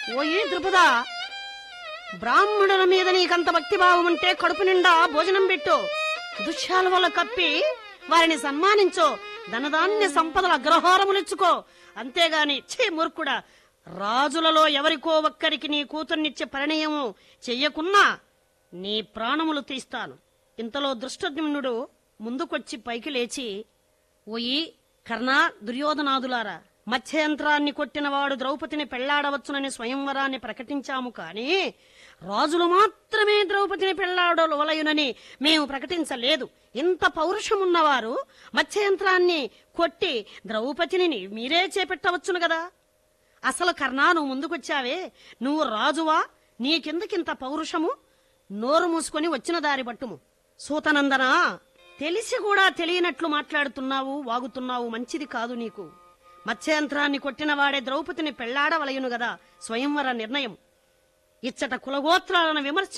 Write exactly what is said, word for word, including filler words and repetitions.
ఓయి ద్రుపద, బ్రాహ్మణుల మీద నీకంత భక్తిభావం ఉంటే కడుపు నిండా భోజనం పెట్టు, దుశ్శాలువలు కప్పి వారిని సన్మానించో, ధనధాన్య సంపదల అగ్రహారములిచ్చుకో. అంతేగాని ఛీ మూర్ఖుడా, రాజులలో ఎవరికో ఒక్కరికి నీ కూతుర్నిచ్చే పరిణయము చెయ్యకున్నా నీ ప్రాణములు తీస్తాను. ఇంతలో దృష్టద్యుమ్నుడు ముందుకొచ్చి పైకి లేచి, ఓయి కర్ణ, దుర్యోధనాదులారా, మత్స్యయంత్రాన్ని కొట్టినవాడు ద్రౌపదిని పెళ్లాడవచ్చునని స్వయంవరాన్ని ప్రకటించాము కాని రాజులు మాత్రమే ద్రౌపదిని పెళ్లాడవలయునని మేము ప్రకటించలేదు. ఇంత పౌరుషమున్నవారు మత్స్యయంత్రాన్ని కొట్టి ద్రౌపదిని మీరే చేపెట్టవచ్చును గదా. అసలు కర్ణా, నువ్వు ముందుకొచ్చావే, నువ్వు రాజువా? నీకెందుకింత పౌరుషము? నోరు మూసుకొని వచ్చిన దారి పట్టుము. సూతనందనా, తెలిసి కూడా తెలియనట్లు మాట్లాడుతున్నావు, వాగుతున్నావు, మంచిది కాదు నీకు. మత్స్యయంత్రాన్ని కొట్టినవాడే ద్రౌపదిని పెళ్లాడవలయును గదా స్వయంవర నిర్ణయం. ఇచ్చట కులగోత్రాలను విమర్శ